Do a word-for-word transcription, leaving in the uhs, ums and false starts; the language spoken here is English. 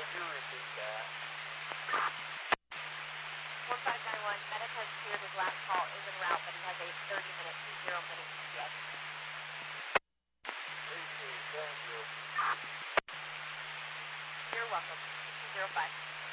you repeat that? one five nine one, medic has cleared his last call, is en route, but he has a thirty minute, two zero minute E T A. Appreciate it, thank you. You're welcome. two zero five.